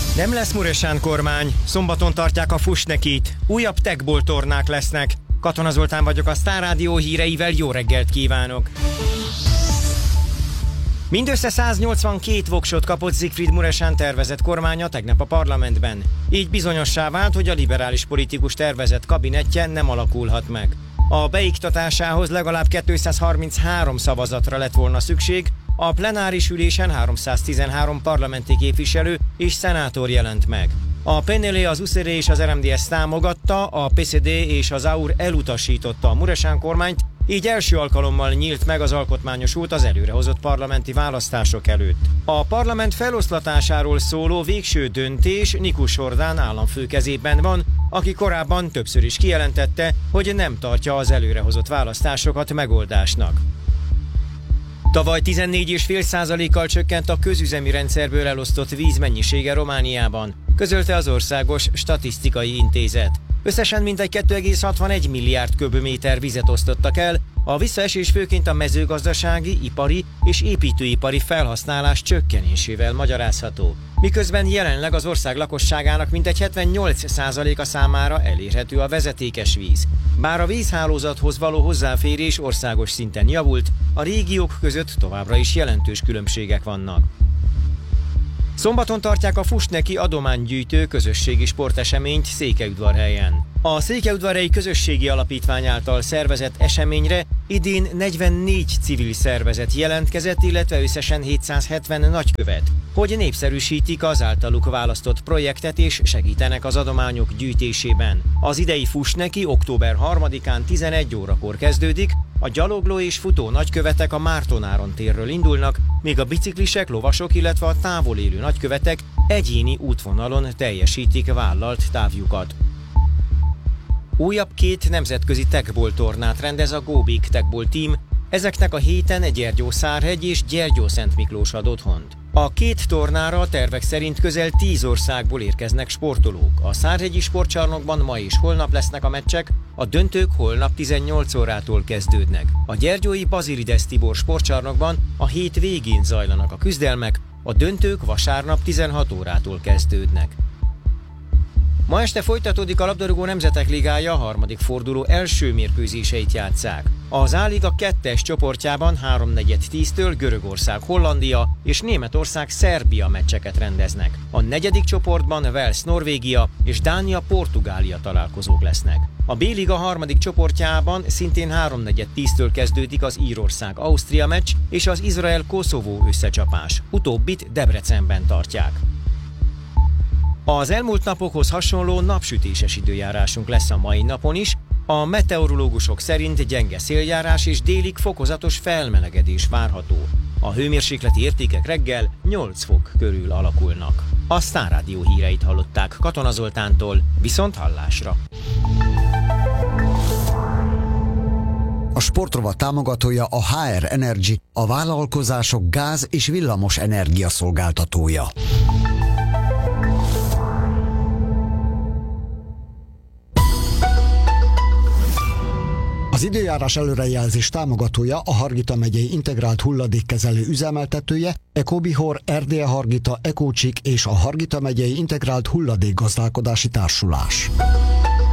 Nem lesz Muresan kormány, szombaton tartják a Fusnekit, újabb techból tornák lesznek. Katona Zoltán vagyok, a Sztár Rádió híreivel jó reggelt kívánok! Mindössze 182 voksot kapott Siegfried Muresan tervezett kormánya tegnap a parlamentben. Így bizonyossá vált, hogy a liberális politikus tervezett kabinettje nem alakulhat meg. A beiktatásához legalább 233 szavazatra lett volna szükség, a plenáris ülésen 313 parlamenti képviselő és szenátor jelent meg. A PNL, az USR és az RMDS támogatta, a PSD és az AUR elutasította a Muresan kormányt, így első alkalommal nyílt meg az alkotmányos út az előrehozott parlamenti választások előtt. A parlament feloszlatásáról szóló végső döntés Nikus Hordán államfő kezében van, aki korábban többször is kijelentette, hogy nem tartja az előrehozott választásokat megoldásnak. Tavaly 14,5%-kal csökkent a közüzemi rendszerből elosztott víz mennyisége Romániában, közölte az Országos Statisztikai Intézet. Összesen mintegy 2,61 milliárd köbméter vizet osztottak el, a visszaesés főként a mezőgazdasági, ipari és építőipari felhasználás csökkenésével magyarázható. Miközben jelenleg az ország lakosságának mintegy 78%-a számára elérhető a vezetékes víz. Bár a vízhálózathoz való hozzáférés országos szinten javult, a régiók között továbbra is jelentős különbségek vannak. Szombaton tartják a Fusneki adománygyűjtő közösségi sporteseményt Székelyudvarhelyen. A Székelyudvarhelyi Közösségi Alapítvány által szervezett eseményre idén 44 civil szervezet jelentkezett, illetve összesen 770 nagykövet, hogy népszerűsítik az általuk választott projektet és segítenek az adományok gyűjtésében. Az idei Fusneki október 3-án 11 órakor kezdődik, a gyalogló és futó nagykövetek a Márton-Áron térről indulnak, míg a biciklisek, lovasok, illetve a távol élő nagykövetek egyéni útvonalon teljesítik vállalt távjukat. Újabb 2 nemzetközi techball tornát rendez a Go Big Techball Team, ezeknek a héten Gyergyószárhegy és Gyergyószentmiklós ad otthont. A 2 tornára a tervek szerint közel 10 országból érkeznek sportolók. A Szárhegyi sportcsarnokban ma és holnap lesznek a meccsek, a döntők holnap 18 órától kezdődnek. A gyergyói Bazilides Tibor sportcsarnokban a hét végén zajlanak a küzdelmek, a döntők vasárnap 16 órától kezdődnek. Ma este folytatódik a labdarúgó Nemzetek Ligája, a harmadik forduló első mérkőzéseit játsszák. Az A-liga 2-es csoportjában 3-4-10-től Görögország, Hollandia és Németország, Szerbia meccseket rendeznek. A negyedik csoportban Wales, Norvégia és Dánia, Portugália találkozók lesznek. A B-liga harmadik csoportjában szintén 3-4-10-től kezdődik az Írország-Ausztria meccs és az Izrael-Koszovó összecsapás. Utóbbit Debrecenben tartják. Az elmúlt napokhoz hasonló napsütéses időjárásunk lesz a mai napon is. A meteorológusok szerint gyenge széljárás és délig fokozatos felmelegedés várható. A hőmérsékleti értékek reggel 8 fok körül alakulnak. A Sztár Rádió híreit hallották Katona Zoltántól, viszont hallásra. A sportrovat támogatója a HR Energy, a vállalkozások gáz- és villamos energia szolgáltatója. Az időjárás előrejelzés támogatója a Hargita megyei integrált hulladékkezelő üzemeltetője, Ecobihor, Erdélye Hargita, Ecócsik és a Hargita megyei integrált hulladékgazdálkodási társulás.